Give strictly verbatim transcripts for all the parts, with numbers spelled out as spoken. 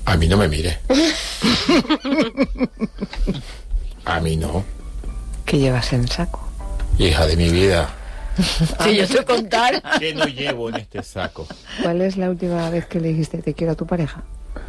A mí no me mire. A mí no. ¿Qué llevas en el saco? Hija de mi vida. Si yo te contara. ¿Qué no llevo en este saco? ¿Cuál es la última vez que le dijiste te quiero a tu pareja?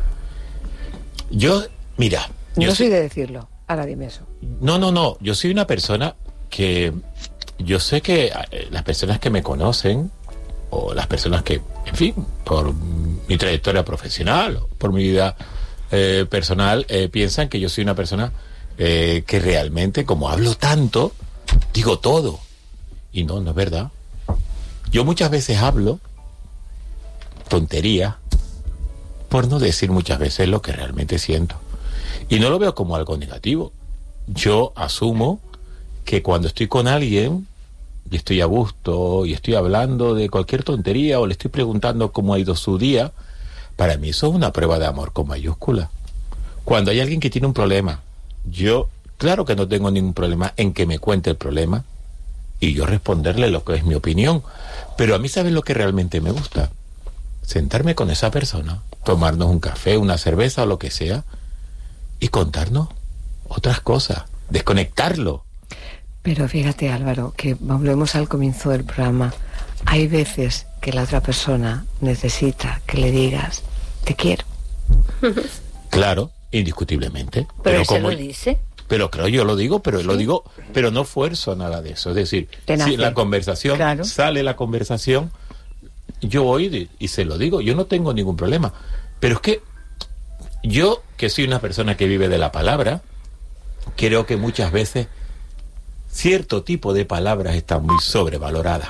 Yo, mira... Yo no soy soy de decirlo. Ahora dime eso. No, no, no. Yo soy una persona que... Yo sé que eh, las personas que me conocen, o las personas que, en fin, por mi trayectoria profesional, por mi vida eh, personal, eh, piensan que yo soy una persona eh, que realmente, como hablo tanto, digo todo. Y no, no es verdad. Yo muchas veces hablo tonterías por no decir muchas veces lo que realmente siento. Y no lo veo como algo negativo. Yo asumo que cuando estoy con alguien y estoy a gusto y estoy hablando de cualquier tontería o le estoy preguntando cómo ha ido su día, para mí eso es una prueba de amor con mayúscula. Cuando hay alguien que tiene un problema, yo, claro que no tengo ningún problema en que me cuente el problema y yo responderle lo que es mi opinión, pero a mí, ¿sabes lo que realmente me gusta? Sentarme con esa persona, tomarnos un café, una cerveza o lo que sea y contarnos otras cosas, desconectarlo. Pero fíjate, Álvaro, que volvemos al comienzo del programa. Hay veces que la otra persona necesita que le digas te quiero. Claro, indiscutiblemente. Pero, pero él como se lo dice. Pero creo yo lo digo, pero ¿Sí? lo digo, pero no fuerzo nada de eso. Es decir, Tenace. si la conversación, Claro. sale la conversación, yo voy y, y se lo digo, yo no tengo ningún problema. Pero es que yo, que soy una persona que vive de la palabra, creo que muchas veces cierto tipo de palabras están muy sobrevaloradas.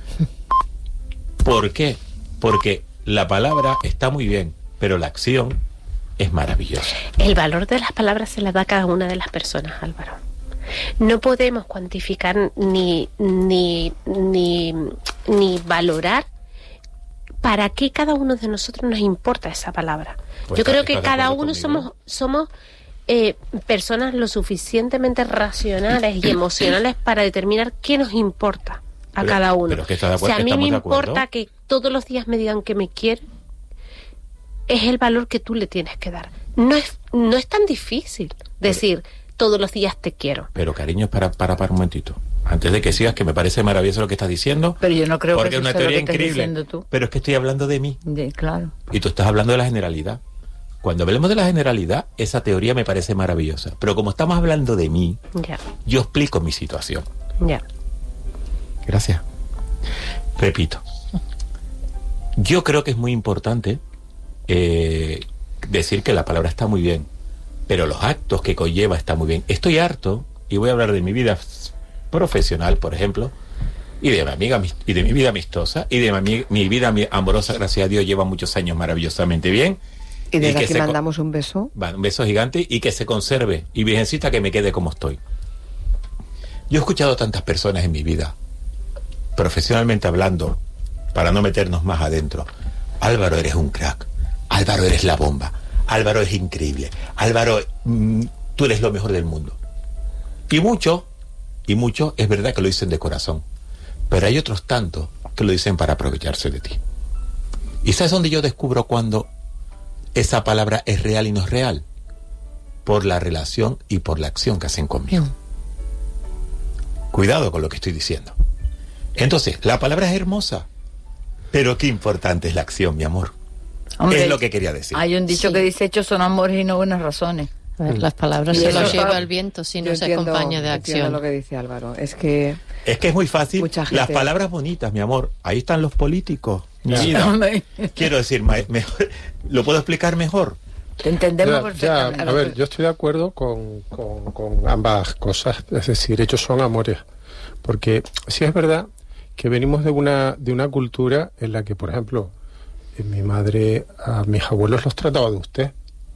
¿Por qué? Porque la palabra está muy bien, pero la acción es maravillosa. El valor de las palabras se le da a cada una de las personas, Álvaro. No podemos cuantificar ni, ni, ni, ni valorar para qué cada uno de nosotros nos importa esa palabra. Pues Yo está- creo que ¿estás de cada acuerdo uno conmigo? somos, somos eh, personas lo suficientemente racionales y emocionales para determinar qué nos importa a Pero- cada uno. pero es que está de O sea, a acuerdo- mí me estamos de acuerdo. importa que todos los días me digan que me quieren. Es el valor que tú le tienes que dar. No es, no es tan difícil decir todos los días te quiero. Pero cariño, para, para, para un momentito. Antes de que sigas, que me parece maravilloso lo que estás diciendo. Pero yo no creo porque que es eso una sea lo teoría que estás increíble. diciendo tú. Pero es que estoy hablando de mí. De, claro. Y tú estás hablando de la generalidad. Cuando hablemos de la generalidad, esa teoría me parece maravillosa. Pero como estamos hablando de mí, Ya, yo explico mi situación. ya. Gracias. Repito. Yo creo que es muy importante eh, decir que la palabra está muy bien, pero los actos que conlleva está muy bien. Estoy harto, y voy a hablar de mi vida profesional, por ejemplo, y de mi amiga y de mi vida amistosa, y de mi, mi vida amorosa, gracias a Dios, lleva muchos años maravillosamente bien. Y desde que aquí se co- mandamos un beso. Bueno, un beso gigante y que se conserve. Y virgencita, que me quede como estoy. Yo he escuchado a tantas personas en mi vida, profesionalmente hablando, para no meternos más adentro. Álvaro, eres un crack. Álvaro, eres la bomba. Álvaro, es increíble. Álvaro, mm, tú eres lo mejor del mundo. Y mucho, y mucho, es verdad que lo dicen de corazón. Pero hay otros tantos que lo dicen para aprovecharse de ti. ¿Y sabes dónde yo descubro cuando esa palabra es real y no es real? Por la relación y por la acción que hacen conmigo. Cuidado con lo que estoy diciendo. Entonces, la palabra es hermosa, pero qué importante es la acción, mi amor. Hombre, es lo que quería decir. Hay un dicho Sí. que dice hechos son amores y no buenas razones. A ver, las palabras Y se eso las está- lleva el viento si Yo no se entiendo- acompaña de entiendo acción. lo que dice Álvaro. Es que Es que es muy fácil. Mucha gente- Las palabras bonitas, mi amor. Ahí están los políticos. Mi Ya. vida. Hombre, Quiero decir, ma- mejor, ¿lo puedo explicar mejor? te entendemos Ya, ya, perfectamente. a ver, yo estoy de acuerdo con, con, con ambas cosas, es decir, hechos son amores, porque sí es verdad que venimos de una de una cultura en la que, por ejemplo, eh, mi madre a mis abuelos los trataba de usted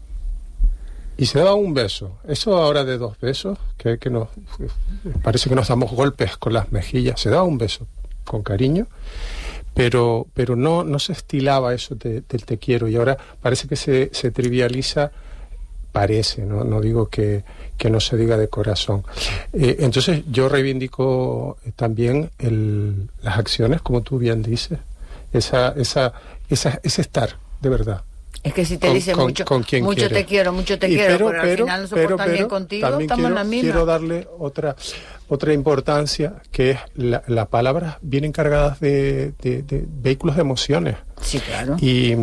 y se daba un beso. Eso ahora de dos besos, que, que nos parece que nos damos golpes con las mejillas, se daba un beso con cariño, pero pero no no se estilaba eso de- del te quiero, y ahora parece que se, se trivializa, parece, no no digo que, que no se diga de corazón. Eh, entonces yo reivindico eh, también el, las acciones, como tú bien dices, esa esa esa ese estar de verdad. Es que si te con, dicen con, mucho, con quien mucho quiere. te quiero, mucho te Y quiero, pero, pero, pero, al final no se pero, portan bien pero, contigo, también estamos quiero, en la misma. quiero darle otra otra importancia, que es la, las palabras vienen cargadas de, de, de vehículos de emociones. Sí, claro. Y,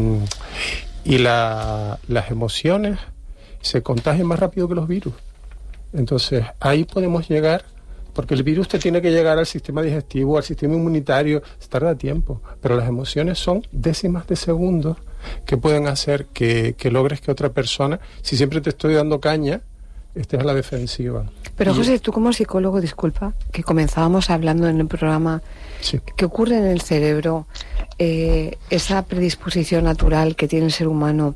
y la, las emociones se contagian más rápido que los virus. Entonces, ahí podemos llegar, porque el virus te tiene que llegar al sistema digestivo, al sistema inmunitario, tarda tiempo, pero las emociones son décimas de segundos que pueden hacer que, que logres que otra persona, si siempre te estoy dando caña, estés a la defensiva. Pero Y- José, tú como psicólogo, disculpa, que comenzábamos hablando en el programa, Sí. ¿qué ocurre en el cerebro? Eh, esa predisposición natural que tiene el ser humano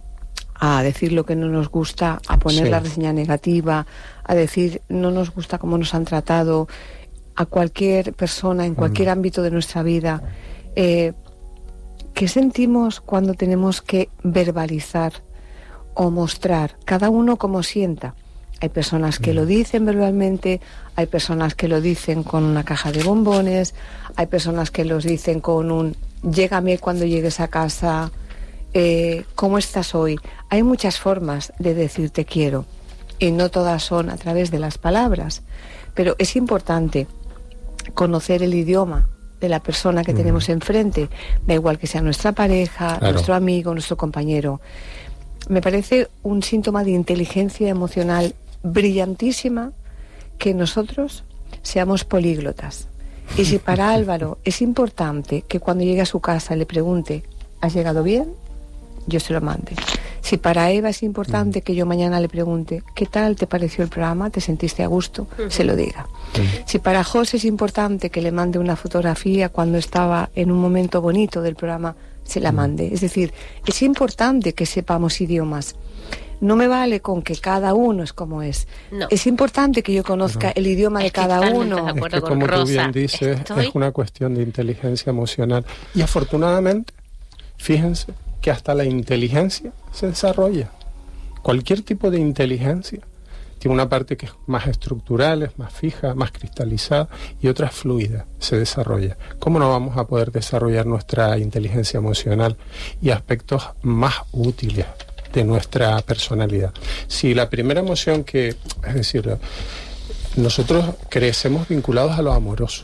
a decir lo que no nos gusta, a poner Sí. la reseña negativa, a decir no nos gusta cómo nos han tratado, a cualquier persona, en cualquier Mm. ámbito de nuestra vida. Eh, ¿Qué sentimos cuando tenemos que verbalizar o mostrar, cada uno como sienta? Hay personas que lo dicen verbalmente, hay personas que lo dicen con una caja de bombones, hay personas que los dicen con un llégame cuando llegues a casa, eh, ¿cómo estás hoy? Hay muchas formas de decir te quiero y no todas son a través de las palabras, pero es importante conocer el idioma de la persona que Mm. tenemos enfrente, da igual que sea nuestra pareja, Claro. nuestro amigo, nuestro compañero. Me parece un síntoma de inteligencia emocional brillantísima que nosotros seamos políglotas. Y si para Álvaro es importante que cuando llegue a su casa le pregunte, ¿has llegado bien? Yo se lo mande. Si para Eva es importante que yo mañana le pregunte, ¿qué tal te pareció el programa? ¿Te sentiste a gusto? Se lo diga. Si para José es importante que le mande una fotografía cuando estaba en un momento bonito del programa, se la mande. Es decir, es importante que sepamos idiomas. No me vale con que cada uno es como es. No. Es importante que yo conozca el idioma de Estoy cada totalmente uno. de Es acuerdo que, con como tú Rosa. bien dices, Estoy- es una cuestión de inteligencia emocional. Y afortunadamente, fíjense que hasta la inteligencia se desarrolla. Cualquier tipo de inteligencia tiene una parte que es más estructural, es más fija, más cristalizada, y otra es fluida, se desarrolla. ¿Cómo no vamos a poder desarrollar nuestra inteligencia emocional y aspectos más útiles de nuestra personalidad? Si la primera emoción que, es decir, nosotros crecemos vinculados a lo amoroso,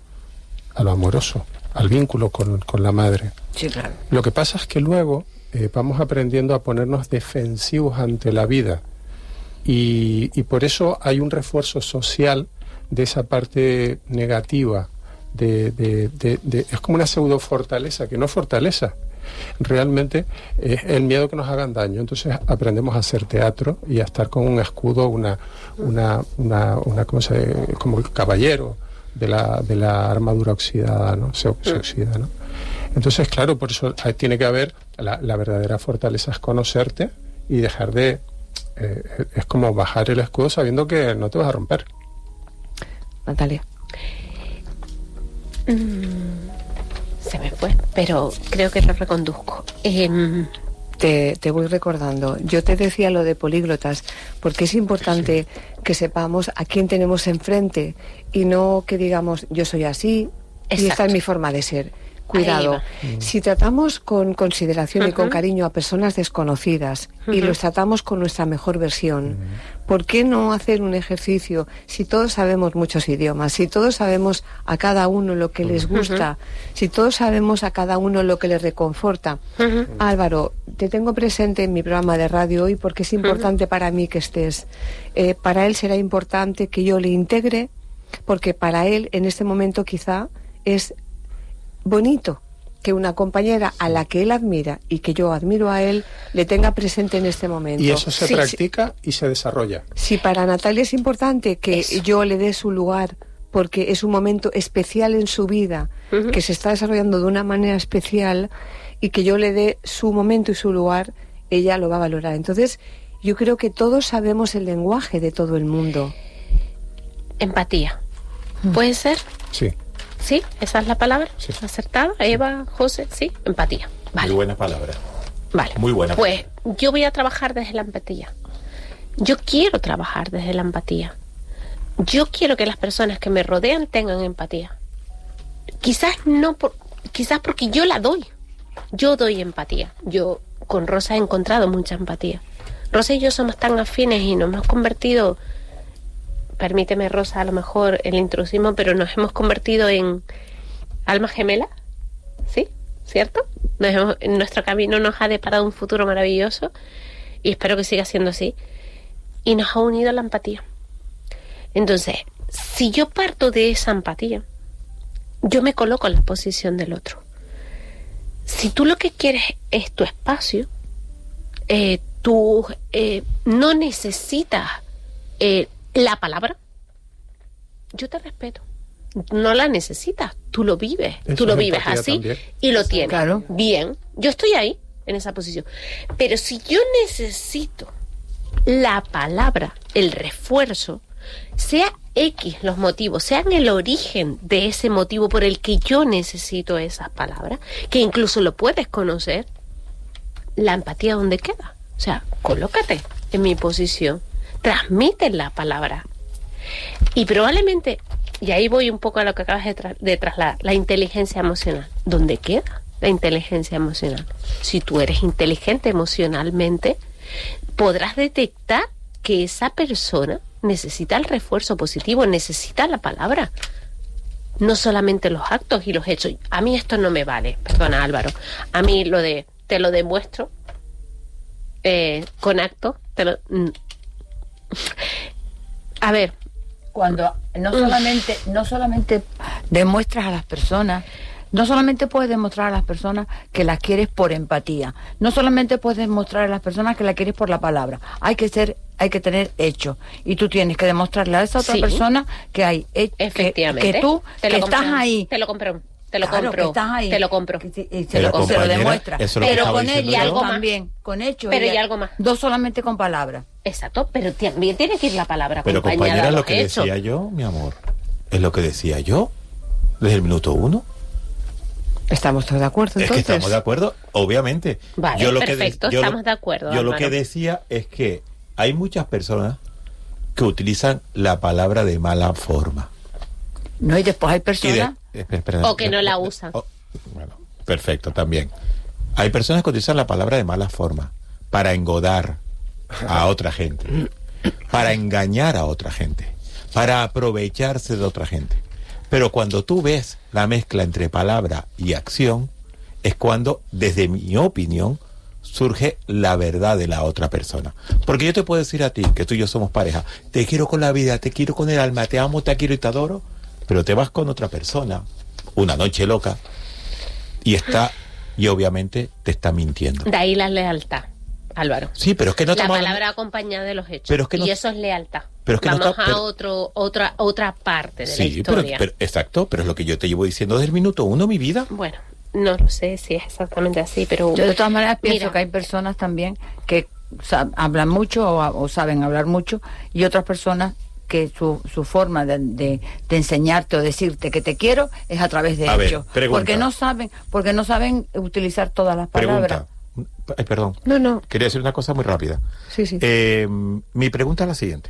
a lo amoroso, al vínculo con, con la madre. Sí, claro. Lo que pasa es que luego eh, vamos aprendiendo a ponernos defensivos ante la vida, y, y por eso hay un refuerzo social de esa parte negativa, de, de, de, de, es como una pseudo fortaleza, que no es fortaleza, realmente es el miedo que nos hagan daño. Entonces aprendemos a hacer teatro y a estar con un escudo, una, una, una, una ¿cómo se, como el caballero de la, de la armadura oxidada, ¿no? Se, se oxida, ¿no? Entonces, claro, por eso hay- tiene que haber, la, la verdadera fortaleza es conocerte y dejar de, eh, es como bajar el escudo sabiendo que no te vas a romper. Natalia. Se me fue, pero creo que lo reconduzco. Em, Te, te voy recordando. Yo te decía lo de políglotas, porque es importante que sepamos a quién tenemos enfrente y no que digamos yo soy así y esta Exacto. es mi forma de ser. Cuidado. va. Si tratamos con consideración y con Ujú. cariño a personas desconocidas y Ujú. los tratamos con nuestra mejor versión, ¿por qué no hacer un ejercicio? Si todos sabemos muchos idiomas, si todos sabemos a cada uno lo que les gusta, si todos sabemos a cada uno lo que les reconforta. Ujú. Álvaro, te tengo presente en mi programa de radio hoy porque es importante para mí que estés. Eh, para él será importante que yo le integre, porque para él en este momento quizá es bonito que una compañera a la que él admira y que yo admiro a él le tenga presente en este momento. Y eso se Sí, practica y se desarrolla. Si para Natalia es importante que Eso. yo le dé su lugar, porque es un momento especial en su vida, Ujú. que se está desarrollando de una manera especial, y que yo le dé su momento y su lugar, ella lo va a valorar. Entonces, yo creo que todos sabemos el lenguaje de todo el mundo. empatía. ¿Puede ser? Sí. ¿Sí? ¿Esa es la palabra? Sí. ¿Acertada? Eva, José, sí, empatía. Vale. Muy buena palabra. Vale. Muy buena. Pues yo voy a trabajar desde la empatía. Yo quiero trabajar desde la empatía. Yo quiero que las personas que me rodean tengan empatía. Quizás no por, quizás porque yo la doy. Yo doy empatía. Yo con Rosa he encontrado mucha empatía. Rosa y yo somos tan afines y nos hemos convertido, permíteme Rosa, a lo mejor el intrusismo, pero nos hemos convertido en almas gemelas, ¿sí? ¿Cierto? Nos hemos, nuestro camino nos ha deparado un futuro maravilloso y espero que siga siendo así. Y nos ha unido la empatía. Entonces, si yo parto de esa empatía, yo me coloco en la posición del otro. Si tú lo que quieres es tu espacio, eh, tú eh, no necesitas eh, la palabra, yo te respeto. No la necesitas, tú lo vives, Eso tú lo es vives empatía así también. y lo tienes. Claro. Bien, yo estoy ahí, en esa posición. Pero si yo necesito la palabra, el refuerzo, sea X los motivos, sean el origen de ese motivo por el que yo necesito esas palabras, que incluso lo puedes conocer, la empatía ¿dónde queda? O sea, colócate en mi posición, transmite la palabra. Y probablemente, y ahí voy un poco a lo que acabas de, tra- de trasladar, la inteligencia emocional. ¿Dónde queda la inteligencia emocional? Si tú eres inteligente emocionalmente, podrás detectar que esa persona necesita el refuerzo positivo, necesita la palabra. No solamente los actos y los hechos. A mí esto no me vale, perdona Álvaro. A mí lo de, te lo demuestro eh, con actos, te lo... A ver, Cuando no solamente, no solamente demuestras a las personas, no solamente puedes demostrar a las personas que las quieres por empatía, no solamente puedes demostrar a las personas que las quieres por la palabra, hay que ser, hay que tener hechos, y tú tienes que demostrarle a esa otra Sí. persona que hay he- que, efectivamente. que tú Te que lo estás compro, ahí. Te lo compro. Te lo Claro, compro. que estás ahí. Te lo compro. Que te- y se, Pero, lo, se lo compañera, demuestra. eso es lo que Pero estaba con diciendo hechos yo. Algo más. también, con hechos. Pero y y algo más. No solamente con palabras. Exacto, pero también tiene que ir la palabra Pero acompañada compañera, de lo los que hechos. decía yo, mi amor, es lo que decía yo desde el minuto uno. Estamos todos de acuerdo, Es que entonces. estamos de acuerdo, obviamente. Vale, yo lo que de- perfecto, yo lo- estamos de acuerdo, Yo lo Álvaro. que decía es que hay muchas personas que utilizan la palabra de mala forma. No, y después hay Y de- personas. espera, espera, O que no la usan. o- bueno, perfecto, también. Hay personas que utilizan la palabra de mala forma para engodar a otra gente, para engañar a otra gente, para aprovecharse de otra gente. Pero cuando tú ves la mezcla entre palabra y acción, es cuando, desde mi opinión, surge la verdad de la otra persona. Porque yo te puedo decir a ti, que tú y yo somos pareja, te quiero con la vida, te quiero con el alma, te amo, te quiero y te adoro, pero te vas con otra persona, una noche loca, y está, y obviamente te está mintiendo. De ahí la lealtad, Álvaro. Sí, pero es que no la estamos palabra hablando- acompañada de los hechos. Pero es que no- y eso es lealtad. pero es que no Vamos está- a pero- otro, otra, otra parte de la Sí, pero, historia. pero- exacto, pero es lo que yo te llevo diciendo desde el minuto uno, mi vida. Bueno, no lo sé si es exactamente así, pero... Yo de todas maneras pienso Mira, que hay personas también que sa- hablan mucho o, o saben hablar mucho, y otras personas que su, su forma de, de, de enseñarte o decirte que te quiero es a través de A ver, hechos. pregunta. Porque no saben, porque no saben utilizar todas las palabras. Pregunta. Ay, perdón. No, no. Quería decir una cosa muy rápida. Sí, sí. Eh, mi pregunta es la siguiente.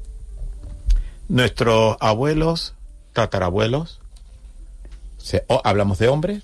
Nuestros abuelos, tatarabuelos, se- o hablamos de hombres,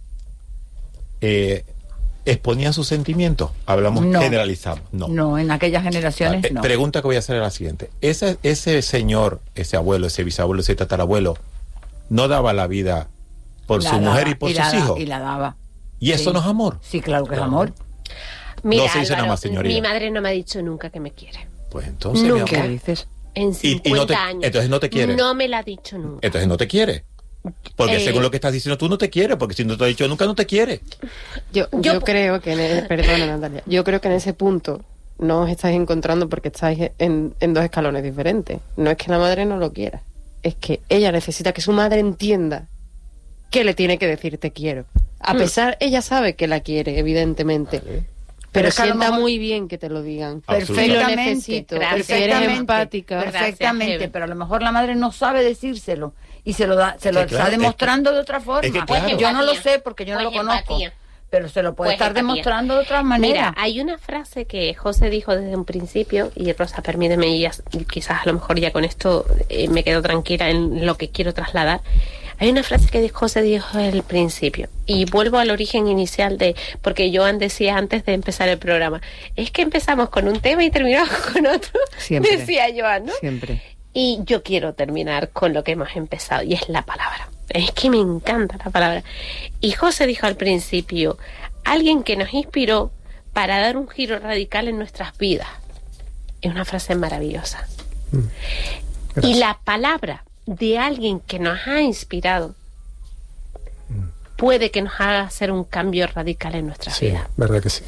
eh, exponían sus sentimientos. Hablamos, No. generalizamos. No. No, en aquellas generaciones Eh, no. Pregunta que voy a hacer es la siguiente. Ese, ese señor, ese abuelo, ese bisabuelo, ese tatarabuelo, ¿no daba la vida por La su daba, mujer y por la sus da- hijos? Y la daba. ¿Y eso Sí. no es amor? Sí, claro que es Claro. amor. Mira, No se dice nada Álvaro, más, señoría. mi madre no me ha dicho nunca que me quiere. Pues entonces, mi Nunca. amor, ¿Qué dices? En Y- cincuenta y no te- años. entonces no te quiere. No me la ha dicho nunca. entonces no te quiere. Porque Eh, según lo que estás diciendo tú no te quiere, porque si no te ha dicho nunca no te quiere. Yo, Yo- yo creo que, en e- perdona Natalia, yo creo que en ese punto no os estáis encontrando porque estáis en, en dos escalones diferentes. No es que la madre no lo quiera, es que ella necesita que su madre entienda que le tiene que decir te quiero. A Hmm. pesar, ella sabe que la quiere, evidentemente. Vale. Pero, Pero es que a lo sienta mejor- muy bien que te lo digan. Absolutamente. Lo Perfectamente. necesito. Gracias, Si eres perfectamente, empática. Perfectamente, Gracias, pero a lo mejor la madre no sabe decírselo y se lo da, se lo Sí, claro, está es demostrando de otra forma. es que claro. Yo no lo Empatía. sé porque yo no Pues lo conozco, empatía. pero se lo puede Pues estar empatía. demostrando de otra manera. Mira, hay una frase que José dijo desde un principio, y Rosa, permíteme, y ya- quizás a lo mejor ya con esto eh, me quedo tranquila en lo que quiero trasladar. Hay una frase que José dijo al principio, y vuelvo al origen inicial de, porque Joan decía antes de empezar el programa, es que empezamos con un tema y terminamos con otro, Siempre. decía Joan, ¿no? Siempre. Y yo quiero terminar con lo que hemos empezado, y es la palabra. Es que me encanta la palabra. Y José dijo al principio, alguien que nos inspiró para dar un giro radical en nuestras vidas. Es una frase maravillosa. Mm. Y la palabra de alguien que nos ha inspirado puede que nos haga hacer un cambio radical en nuestra Sí, vida. verdad que sí.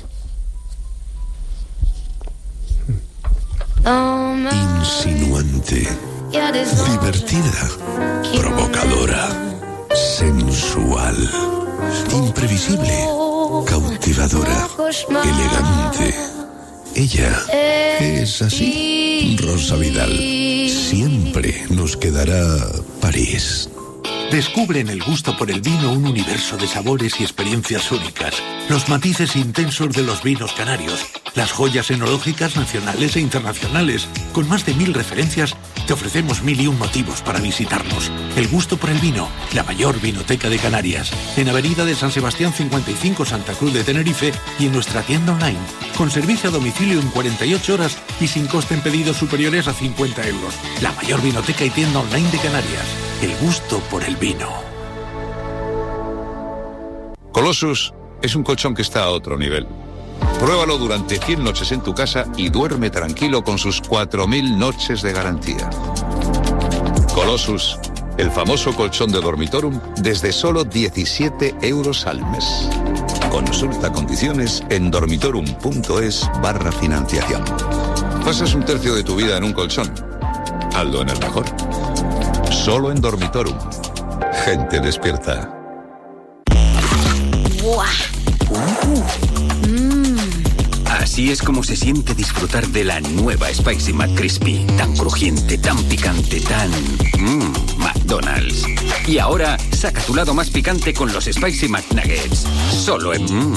Insinuante, divertida, provocadora, sensual, imprevisible, cautivadora, elegante. Ella es así. Rosa Vidal. Siempre nos quedará París. Descubre en el gusto por el vino un universo de sabores y experiencias únicas. Los matices intensos de los vinos canarios. Las joyas enológicas nacionales e internacionales. Con más de mil referencias, te ofrecemos mil y un motivos para visitarnos. El gusto por el vino, la mayor vinoteca de Canarias. En Avenida de San Sebastián cincuenta y cinco, Santa Cruz de Tenerife, y en nuestra tienda online. Con servicio a domicilio en cuarenta y ocho horas y sin coste en pedidos superiores a cincuenta euros. La mayor vinoteca y tienda online de Canarias. El gusto por el vino. Colossus es un colchón que está a otro nivel. Pruébalo durante cien noches en tu casa y duerme tranquilo con sus cuatro mil noches de garantía. Colossus, el famoso colchón de Dormitorum, desde solo diecisiete euros al mes. Consulta condiciones en dormitorum.es barra financiación. Pasas un tercio de tu vida en un colchón. Hazlo en el mejor. Solo en Dormitorum. Gente despierta. ¡Buah! Uh. Mm. Así es como se siente disfrutar de la nueva Spicy McCrispy. Tan crujiente, tan picante, tan... Mmm, McDonald's. Y ahora, saca tu lado más picante con los Spicy McNuggets. Solo en... Mmm,